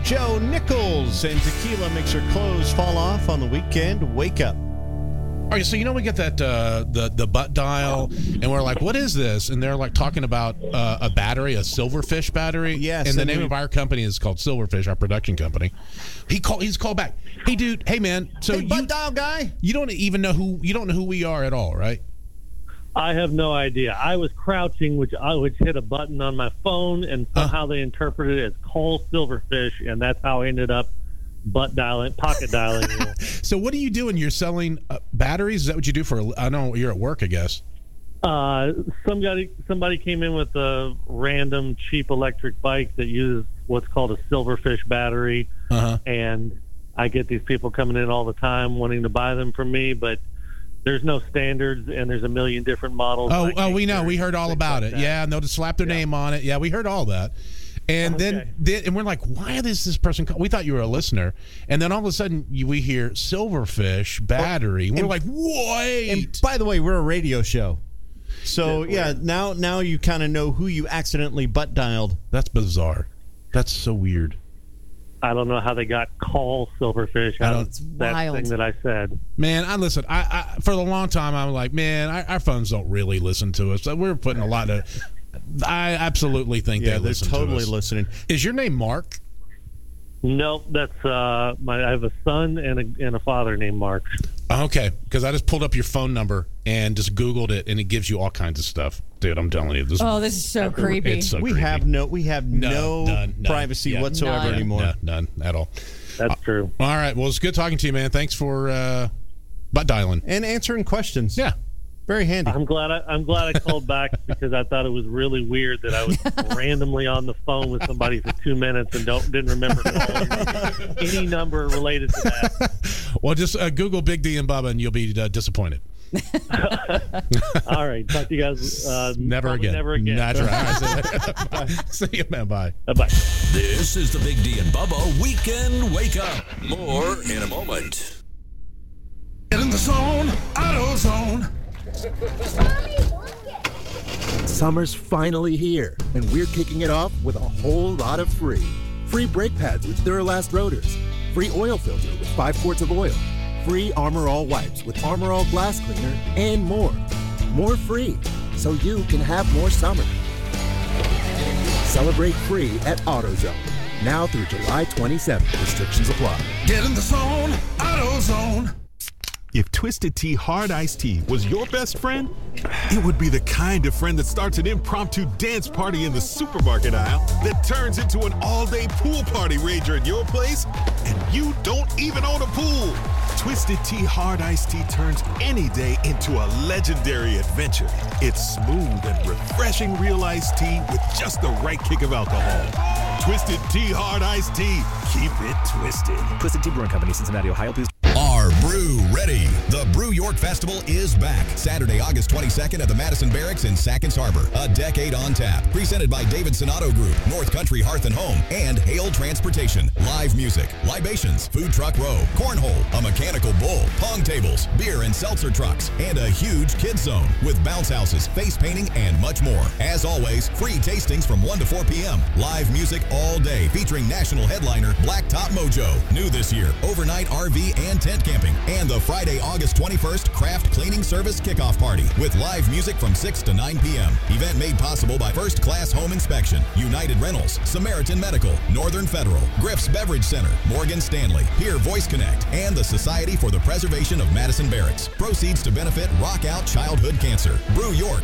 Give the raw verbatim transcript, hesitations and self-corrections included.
Joe Nichols and tequila makes her clothes fall off on the weekend. Wake up. All right, so you know we get that uh, the the butt dial, and we're like, "What is this?" And they're like talking about uh, a battery, a Silverfish battery. Yes, and the and name we- of our company is called Silverfish, our production company. He called. He's called back. Hey, dude. Hey, man. So Hey, you butt dial guy. you don't even know who you don't know who we are at all, right? I have no idea. I was crouching, which I would hit a button on my phone, and somehow they interpreted it as call Silverfish, and that's how I ended up butt dialing, pocket dialing. You. So what are you doing? You're selling uh, batteries? Is that what you do for? A, I know you're at work, I guess. Uh, somebody somebody came in with a random cheap electric bike that uses what's called a Silverfish battery, Uh-huh. and I get these people coming in all the time wanting to buy them from me, but there's no standards, and there's a million different models. Oh, I oh, can't we know. carry We heard all things about like it. that. Yeah, and they'll just slap their Yeah. name on it. Yeah, we heard all that. And Okay. then, then, and we're like, why is this person call? We thought you were a listener. And then all of a sudden, you, we hear Silverfish battery. And we're like, wait. And by the way, we're a radio show. So, Yeah, yeah, now now you kind of know who you accidentally butt dialed. That's bizarre. That's so weird. I don't know how they got call Silverfish I out don't- of It's that wild. thing that I said. Man, I listen. I, I for a long time, I'm like, man, our, our phones don't really listen to us. We're putting a lot of. I absolutely think Yeah, they they're listen totally to us. listening. Is your name Mark? Nope, that's uh, my. I have a son and a and a father named Mark. Okay, because I just pulled up your phone number and just Googled it, and it gives you all kinds of stuff, dude. I'm telling you, this. Oh, this is so creepy. It's so we creepy. have no we have no, No, none, none. privacy Yeah. whatsoever None. anymore. No, none at all. That's true. All right. Well, it's good talking to you, man. Thanks for uh, butt dialing. And answering questions. Yeah. Very handy. I'm glad I, I'm glad I called back because I thought it was really weird that I was randomly on the phone with somebody for two minutes and don't didn't remember calling any number related to that. Well, just uh, Google Big D and Bubba, and you'll be uh, disappointed. All right, talk to you guys. Uh, Never probably again. Never again. That's right. Bye. See you, man. Bye. Bye. This is the Big D and Bubba Weekend Wake Up. More in a moment. Get in the zone, AutoZone. Summer's finally here, and we're kicking it off with a whole lot of free. Free brake pads with Duralast rotors. Free oil filter with five quarts of oil. Free Armor All wipes with Armor All glass cleaner, and more. More free, so you can have more summer. Celebrate free at AutoZone. Now through July twenty-seventh. Restrictions apply. Get in the zone, AutoZone. If Twisted Tea Hard Iced Tea was your best friend, it would be the kind of friend that starts an impromptu dance party in the supermarket aisle that turns into an all-day pool party rager at your place, and you don't even own a pool. Twisted Tea Hard Iced Tea turns any day into a legendary adventure. It's smooth and refreshing real iced tea with just the right kick of alcohol. Twisted Tea Hard Iced Tea. Keep it twisted. Twisted Tea Brewing Company, Cincinnati, Ohio. Please. Are Brew ready? The Brew York Festival is back. Saturday, August twenty-second at the Madison Barracks in Sackins Harbor. A decade on tap. Presented by David Sonato Group, North Country Hearth and Home, and Hale Transportation. Live music, libations, food truck row, cornhole, a mechanical bull, pong tables, beer and seltzer trucks, and a huge kids zone with bounce houses, face painting, and much more. As always, free tastings from one to four p.m. Live music all day featuring national headliner Blacktop Mojo. New this year, overnight R V and tent camping, and the Friday, August twenty-first craft cleaning service kickoff party with live music from six to nine p.m. Event made possible by First Class Home Inspection, United Rentals, Samaritan Medical, Northern Federal, Griff's Beverage Center, Morgan Stanley, Here Voice Connect, and the Society for the Preservation of Madison Barracks. Proceeds to benefit Rock Out Childhood Cancer. Brew York,